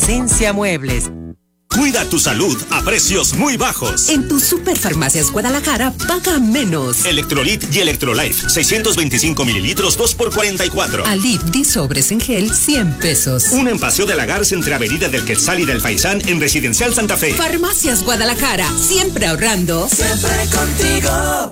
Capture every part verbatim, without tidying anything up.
Plasencia Muebles. Cuida tu salud a precios muy bajos. En tu Superfarmacias Guadalajara, paga menos. Electrolit y Electrolife, seiscientos veinticinco mililitros, dos por cuarenta y cuatro. Alip Disobres en gel, cien pesos. Un en Paseo de la Garza entre Avenida del Quetzal y del Faisán en Residencial Santa Fe. Farmacias Guadalajara, siempre ahorrando. Siempre contigo.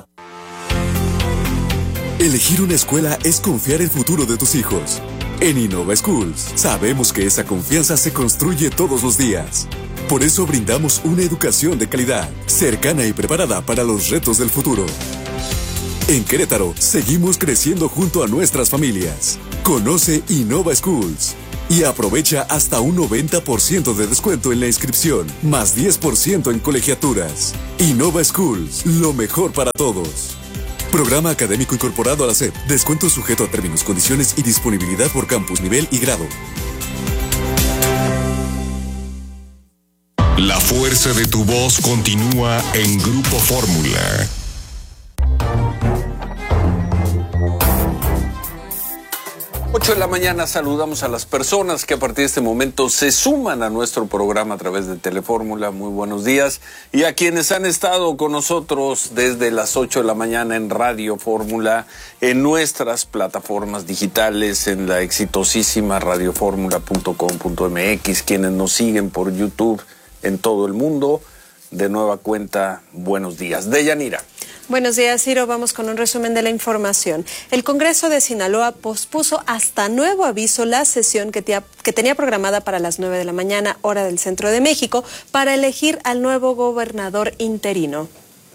Elegir una escuela es confiar el futuro de tus hijos. En Innova Schools, sabemos que esa confianza se construye todos los días. Por eso brindamos una educación de calidad, cercana y preparada para los retos del futuro. En Querétaro, seguimos creciendo junto a nuestras familias. Conoce Innova Schools y aprovecha hasta un noventa por ciento de descuento en la inscripción, más diez por ciento en colegiaturas. Innova Schools, lo mejor para todos. Programa académico incorporado a la S E P. Descuento sujeto a términos, condiciones y disponibilidad por campus, nivel y grado. La fuerza de tu voz continúa en Grupo Fórmula. ocho de la mañana saludamos a las personas que a partir de este momento se suman a nuestro programa a través de Telefórmula. Muy buenos días. Y a quienes han estado con nosotros desde las ocho de la mañana en Radio Fórmula, en nuestras plataformas digitales, en la exitosísima radioformula punto com punto m x, quienes nos siguen por YouTube en todo el mundo. De nueva cuenta, buenos días. Deyanira. Buenos días, Ciro. Vamos con un resumen de la información. El Congreso de Sinaloa pospuso hasta nuevo aviso la sesión que, tía, que tenía programada para las nueve de la mañana, hora del centro de México, para elegir al nuevo gobernador interino.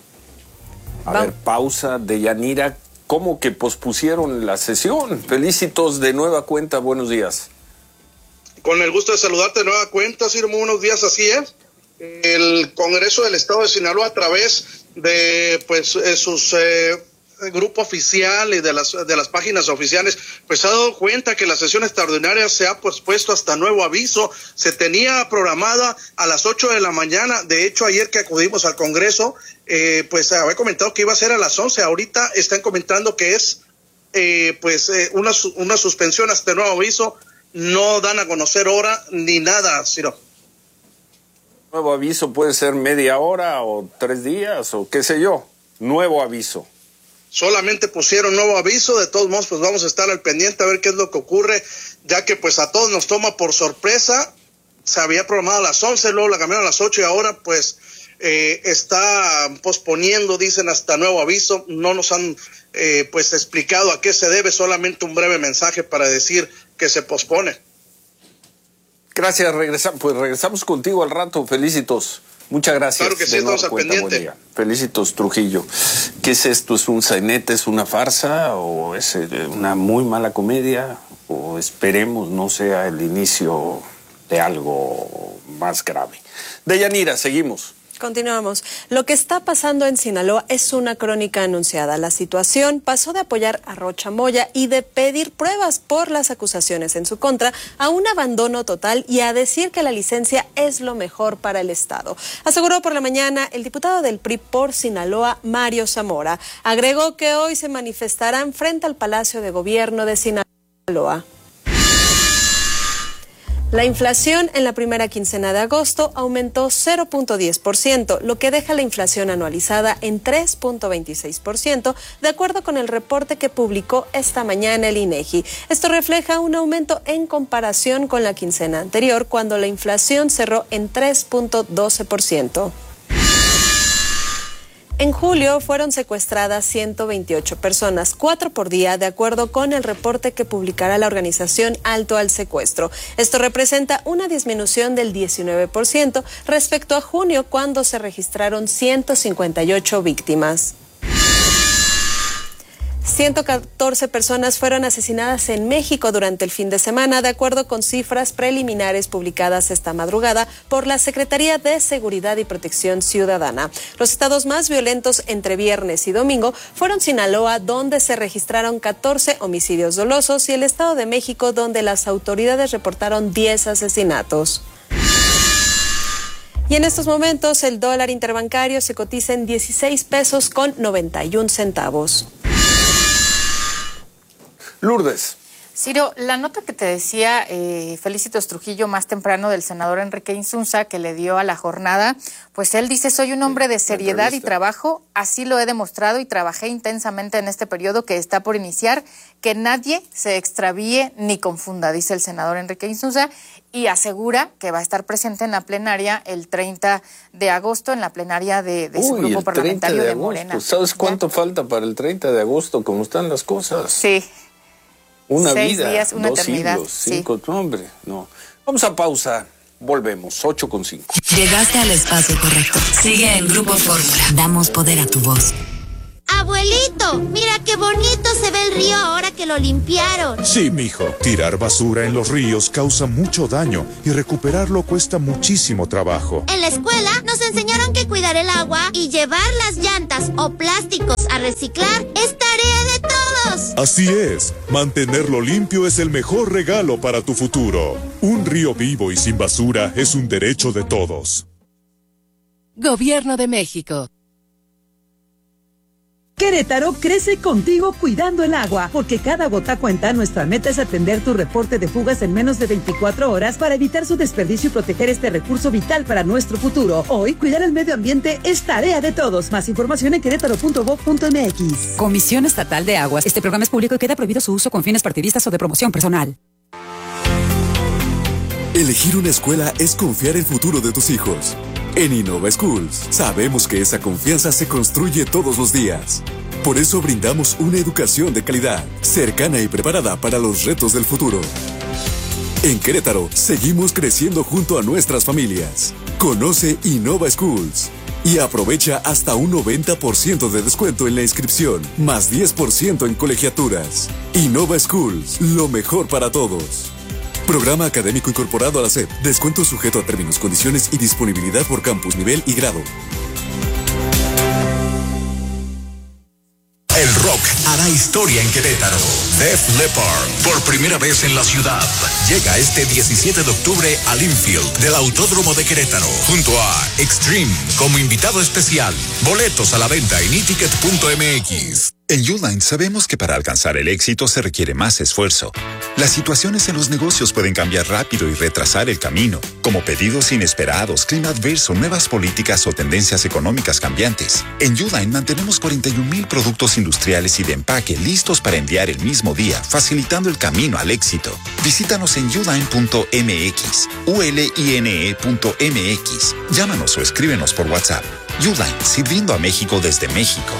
A Vamos. ver, pausa, Deyanira. ¿Cómo que pospusieron la sesión? Felicitos de nueva cuenta, buenos días. Con el gusto de saludarte de nueva cuenta, Ciro, muy buenos días, así es. El Congreso del Estado de Sinaloa, a través de pues eh, sus eh, grupo oficial y de las de las páginas oficiales, pues se ha dado cuenta que la sesión extraordinaria se ha pospuesto hasta nuevo aviso. Se tenía programada a las ocho de la mañana. De hecho, ayer que acudimos al Congreso, eh, pues había comentado que iba a ser a las once. Ahorita están comentando que es eh, pues eh, una una suspensión hasta nuevo aviso. No dan a conocer hora ni nada, Ciro. Nuevo aviso puede ser media hora o tres días o qué sé yo. Nuevo aviso. Solamente pusieron nuevo aviso. De todos modos, pues vamos a estar al pendiente a ver qué es lo que ocurre, ya que pues a todos nos toma por sorpresa. Se había programado a las once, luego la cambiaron a las ocho y ahora pues eh, está posponiendo, dicen, hasta nuevo aviso. No nos han eh, pues explicado a qué se debe, solamente un breve mensaje para decir que se pospone. Gracias, regresa, pues regresamos contigo al rato. Felicitos. Muchas gracias. Claro que sí, estamos al pendiente. Felicitos, Trujillo. ¿Qué es esto? ¿Es un sainete? ¿Es una farsa? ¿O es una muy mala comedia? ¿O esperemos no sea el inicio de algo más grave? Deyanira, seguimos. Continuamos. Lo que está pasando en Sinaloa es una crónica anunciada. La situación pasó de apoyar a Rocha Moya y de pedir pruebas por las acusaciones en su contra a un abandono total y a decir que la licencia es lo mejor para el Estado. Aseguró por la mañana el diputado del P R I por Sinaloa, Mario Zamora. Agregó que hoy se manifestarán frente al Palacio de Gobierno de Sinaloa. La inflación en la primera quincena de agosto aumentó cero punto diez por ciento, lo que deja la inflación anualizada en tres punto veintiséis por ciento, de acuerdo con el reporte que publicó esta mañana el INEGI. Esto refleja un aumento en comparación con la quincena anterior, cuando la inflación cerró en tres punto doce por ciento. En julio fueron secuestradas ciento veintiocho personas, cuatro por día, de acuerdo con el reporte que publicará la organización Alto al Secuestro. Esto representa una disminución del diecinueve por ciento respecto a junio, cuando se registraron ciento cincuenta y ocho víctimas. ciento catorce personas fueron asesinadas en México durante el fin de semana, de acuerdo con cifras preliminares publicadas esta madrugada por la Secretaría de Seguridad y Protección Ciudadana. Los estados más violentos entre viernes y domingo fueron Sinaloa, donde se registraron catorce homicidios dolosos, y el Estado de México, donde las autoridades reportaron diez asesinatos. Y en estos momentos el dólar interbancario se cotiza en dieciséis pesos con noventa y un centavos. Lourdes. Ciro, la nota que te decía eh, Felicitos Trujillo más temprano del senador Enrique Insunza que le dio a la jornada, pues él dice, soy un hombre de seriedad y trabajo, así lo he demostrado y trabajé intensamente en este periodo que está por iniciar, que nadie se extravíe ni confunda, dice el senador Enrique Insunza, y asegura que va a estar presente en la plenaria el treinta de agosto, en la plenaria de, de su Uy, grupo el parlamentario treinta de, de agosto. Morena. ¿Sabes cuánto ¿Ya? falta para el treinta de agosto? ¿Cómo están las cosas? Sí. Una Seis vida, días, una dos eternidad, siglos, sí. cinco, no, hombre, no. Vamos a pausa, volvemos, ocho con cinco. Llegaste al espacio correcto. Sigue en Grupo Fórmula. Damos poder a tu voz. Abuelito, mira qué bonito se ve el río ahora que lo limpiaron. Sí, mijo. Tirar basura en los ríos causa mucho daño y recuperarlo cuesta muchísimo trabajo. En la escuela nos enseñaron que cuidar el agua y llevar las llantas o plásticos a reciclar es tarea de todos. Así es. Mantenerlo limpio es el mejor regalo para tu futuro. Un río vivo y sin basura es un derecho de todos. Gobierno de México. Querétaro crece contigo cuidando el agua, porque cada gota cuenta. Nuestra meta es atender tu reporte de fugas en menos de veinticuatro horas para evitar su desperdicio y proteger este recurso vital para nuestro futuro. Hoy, cuidar el medio ambiente es tarea de todos. Más información en querétaro punto gob punto eme equis. Comisión Estatal de Aguas. Este programa es público y queda prohibido su uso con fines partidistas o de promoción personal. Elegir una escuela es confiar el futuro de tus hijos. En Innova Schools sabemos que esa confianza se construye todos los días. Por eso brindamos una educación de calidad, cercana y preparada para los retos del futuro. En Querétaro seguimos creciendo junto a nuestras familias. Conoce Innova Schools y aprovecha hasta un noventa por ciento de descuento en la inscripción, más diez por ciento en colegiaturas. Innova Schools, lo mejor para todos. Programa académico incorporado a la S E P. Descuento sujeto a términos, condiciones y disponibilidad por campus, nivel y grado. El rock hará historia en Querétaro. Def Leppard, por primera vez en la ciudad, llega este diecisiete de octubre al Infield del Autódromo de Querétaro, junto a Extreme como invitado especial. Boletos a la venta en e ticket punto eme equis. En Uline sabemos que para alcanzar el éxito se requiere más esfuerzo. Las situaciones en los negocios pueden cambiar rápido y retrasar el camino, como pedidos inesperados, clima adverso, nuevas políticas o tendencias económicas cambiantes. En Uline mantenemos cuarenta y un mil productos industriales y de empaque listos para enviar el mismo día, facilitando el camino al éxito. Visítanos en uline punto eme equis, u l i n e punto eme equis. Llámanos o escríbenos por WhatsApp. Uline, sirviendo a México desde México.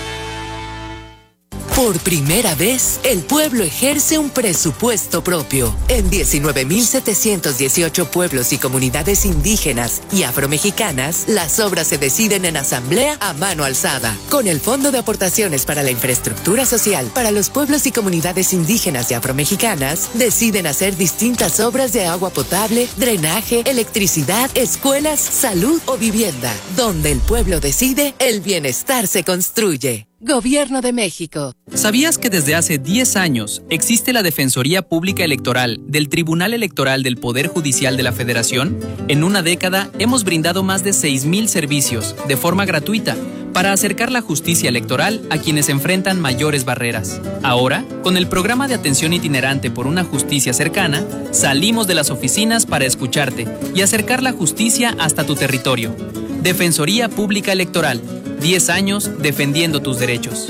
Por primera vez, el pueblo ejerce un presupuesto propio. En diecinueve mil setecientos dieciocho pueblos y comunidades indígenas y afromexicanas, las obras se deciden en asamblea a mano alzada. Con el Fondo de Aportaciones para la Infraestructura Social para los pueblos y comunidades indígenas y afromexicanas, deciden hacer distintas obras de agua potable, drenaje, electricidad, escuelas, salud o vivienda. Donde el pueblo decide, el bienestar se construye. Gobierno de México. ¿Sabías que desde hace diez años existe la Defensoría Pública Electoral del Tribunal Electoral del Poder Judicial de la Federación? En una década hemos brindado más de seis mil servicios de forma gratuita para acercar la justicia electoral a quienes enfrentan mayores barreras. Ahora, con el programa de atención itinerante por una justicia cercana, salimos de las oficinas para escucharte y acercar la justicia hasta tu territorio. Defensoría Pública Electoral. diez años defendiendo tus derechos.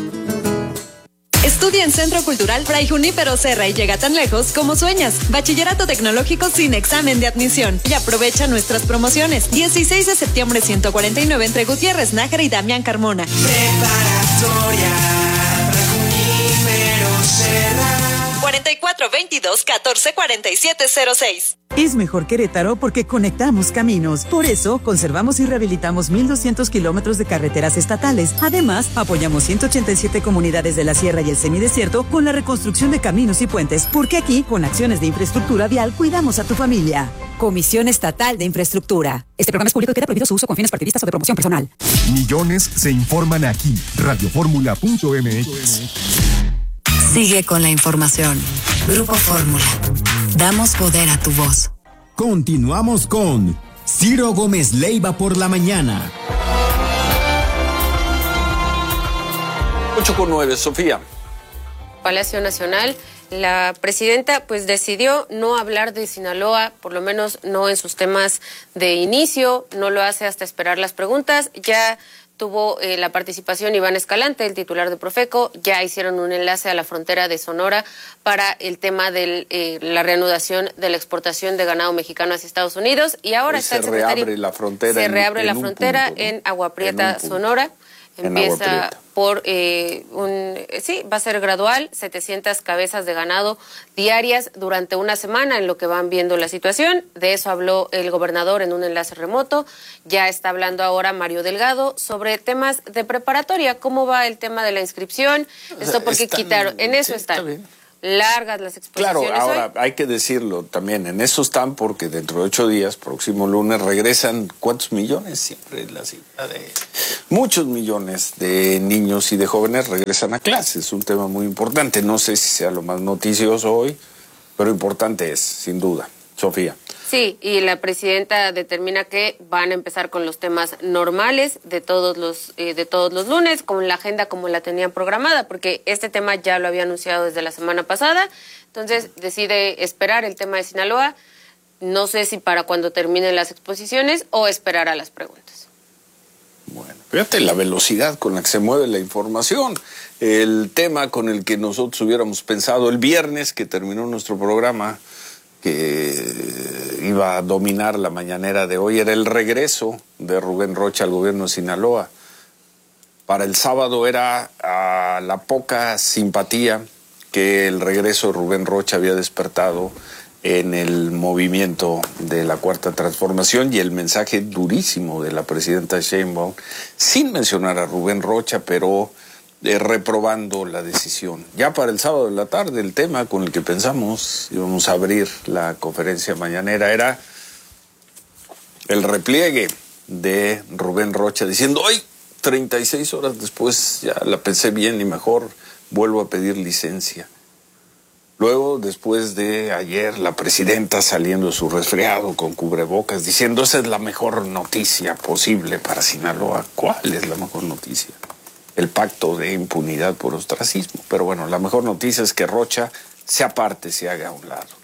Estudia en Centro Cultural Fray Junípero Serra y llega tan lejos como sueñas. Bachillerato tecnológico sin examen de admisión. Y aprovecha nuestras promociones. dieciséis de septiembre ciento cuarenta y nueve entre Gutiérrez, Nájera y Damián Carmona. Preparatoria Fray Junípero Serra. cuarenta y cuatro veintidós catorce cuarenta y siete cero seis. Es mejor Querétaro porque conectamos caminos. Por eso, conservamos y rehabilitamos mil doscientos kilómetros de carreteras estatales. Además, apoyamos ciento ochenta y siete comunidades de la sierra y el semidesierto con la reconstrucción de caminos y puentes. Porque aquí, con acciones de infraestructura vial, cuidamos a tu familia. Comisión Estatal de Infraestructura. Este programa es público y queda prohibido su uso con fines partidistas o de promoción personal. Millones se informan aquí. radio fórmula punto eme equis. Sigue con la información. Grupo Fórmula. Damos poder a tu voz. Continuamos con Ciro Gómez Leiva por la mañana. ocho con nueve, Sofía. Palacio Nacional La presidenta pues decidió no hablar de Sinaloa, por lo menos no en sus temas de inicio, no lo hace hasta esperar las preguntas. Ya tuvo eh, la participación Iván Escalante, el titular de Profeco, ya hicieron un enlace a la frontera de Sonora para el tema de eh, la reanudación de la exportación de ganado mexicano hacia Estados Unidos y ahora Hoy está el se secretario. reabre la frontera. Se en, reabre en la un frontera punto, ¿no? en Agua Prieta, en Sonora. En Empieza Agua Prieta. por eh, un, sí, va a ser gradual, setecientas cabezas de ganado diarias durante una semana en lo que van viendo la situación. De eso habló el gobernador en un enlace remoto. Ya está hablando ahora Mario Delgado sobre temas de preparatoria. ¿Cómo va el tema de la inscripción? Esto porque Están- quitaron, en eso sí, está están. bien. Largas las exposiciones Claro, ahora hoy. hay que decirlo también, en eso están porque dentro de ocho días, próximo lunes, regresan, ¿cuántos millones? Siempre la cifra de... Muchos millones de niños y de jóvenes regresan a clases, un tema muy importante. No sé si sea lo más noticioso hoy, pero importante es, sin duda. Sofía. Sí, y la presidenta determina que van a empezar con los temas normales de todos los eh, de todos los lunes, con la agenda como la tenían programada, porque este tema ya lo había anunciado desde la semana pasada. Entonces decide esperar el tema de Sinaloa, no sé si para cuando terminen las exposiciones o esperar a las preguntas. Fíjate la velocidad con la que se mueve la información. El tema con el que nosotros hubiéramos pensado el viernes que terminó nuestro programa, que iba a dominar la mañanera de hoy, era el regreso de Rubén Rocha al gobierno de Sinaloa. Para el sábado era a la poca simpatía que el regreso de Rubén Rocha había despertado en el movimiento de la Cuarta Transformación y el mensaje durísimo de la presidenta Sheinbaum, sin mencionar a Rubén Rocha, pero eh, reprobando la decisión. Ya para el sábado de la tarde, el tema con el que pensamos íbamos a abrir la conferencia mañanera era el repliegue de Rubén Rocha diciendo, hoy, treinta y seis horas después, ya la pensé bien y mejor vuelvo a pedir licencia. Luego, después de ayer, la presidenta saliendo de su resfriado con cubrebocas, diciendo, esa es la mejor noticia posible para Sinaloa. ¿Cuál es la mejor noticia? El pacto de impunidad por ostracismo. Pero bueno, la mejor noticia es que Rocha se aparte, se haga a un lado.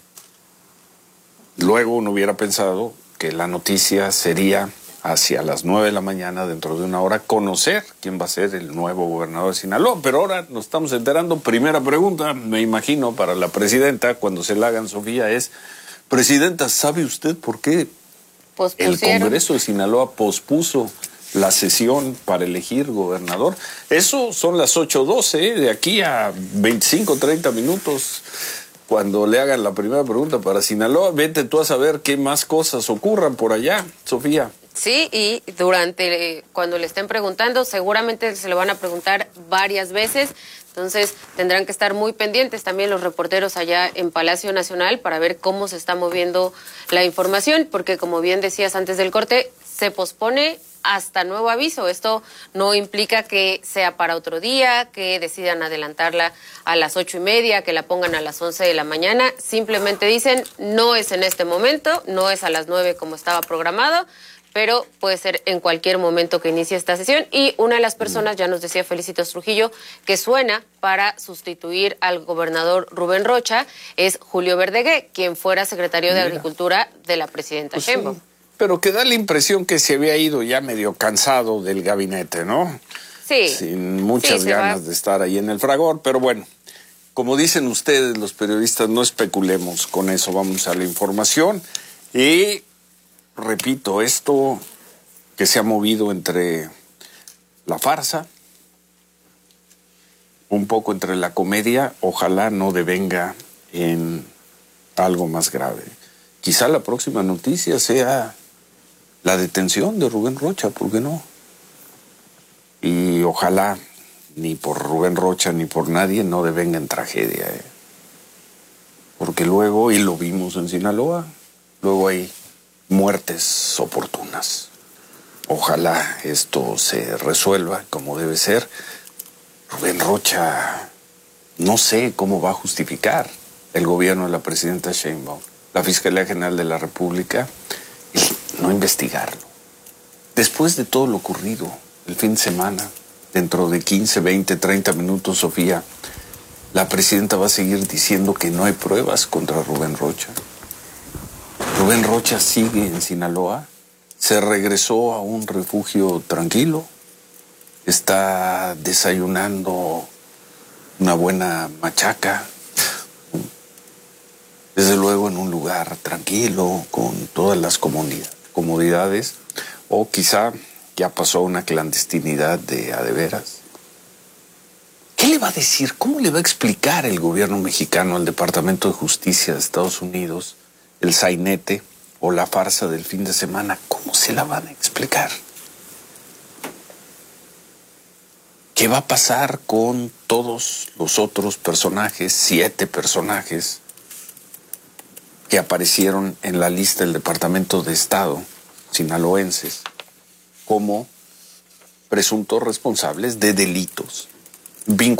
Luego uno hubiera pensado que la noticia sería hacia las nueve de la mañana, dentro de una hora, conocer quién va a ser el nuevo gobernador de Sinaloa. Pero ahora nos estamos enterando. Primera pregunta, me imagino, para la presidenta, cuando se la hagan, Sofía, es, presidenta, ¿sabe usted por qué el Congreso de Sinaloa pospuso la sesión para elegir gobernador? Eso son las ocho doce, ¿eh? De aquí a veinticinco, treinta minutos, cuando le hagan la primera pregunta para Sinaloa, vete tú a saber qué más cosas ocurran por allá, Sofía. Sí, y durante, eh, cuando le estén preguntando, seguramente se lo van a preguntar varias veces, entonces tendrán que estar muy pendientes también los reporteros allá en Palacio Nacional para ver cómo se está moviendo la información, porque como bien decías antes del corte, se pospone hasta nuevo aviso. Esto no implica que sea para otro día, que decidan adelantarla a las ocho y media, que la pongan a las once de la mañana. Simplemente dicen, no es en este momento, no es a las nueve como estaba programado, pero puede ser en cualquier momento que inicie esta sesión. Y una de las personas, ya nos decía Felicitos Trujillo, que suena para sustituir al gobernador Rubén Rocha, es Julio Verdegué, quien fuera secretario de Mira. Agricultura de la presidenta Pues sí, Sheinbaum. pero que da la impresión que se había ido ya medio cansado del gabinete, ¿no? Sí. Sin muchas Sí, se ganas va. de estar ahí en el fragor, pero bueno, como dicen ustedes los periodistas, no especulemos con eso, vamos a la información. Y repito, esto que se ha movido entre la farsa, un poco entre la comedia, ojalá no devenga en algo más grave. Quizá la próxima noticia sea la detención de Rubén Rocha, ¿por qué no? Y ojalá ni por Rubén Rocha ni por nadie no devenga en tragedia, ¿eh? Porque luego, y lo vimos en Sinaloa, luego hay muertes oportunas. Ojalá esto se resuelva como debe ser. Rubén Rocha, no sé cómo va a justificar el gobierno de la presidenta Sheinbaum, la Fiscalía General de la República, el no investigarlo. Después de todo lo ocurrido el fin de semana, dentro de quince, veinte, treinta minutos, Sofía, La presidenta va a seguir diciendo que no hay pruebas contra Rubén Rocha. Rubén Rocha sigue en Sinaloa, se regresó a un refugio tranquilo, está desayunando una buena machaca, desde luego en un lugar tranquilo, con todas las comodidades, o quizá ya pasó a una clandestinidad de a de veras. ¿Qué le va a decir? ¿Cómo le va a explicar el gobierno mexicano al Departamento de Justicia de Estados Unidos el sainete o la farsa del fin de semana? ¿Cómo se la van a explicar? ¿Qué va a pasar con todos los otros personajes, siete personajes, que aparecieron en la lista del Departamento de Estado sinaloenses como presuntos responsables de delitos vinculados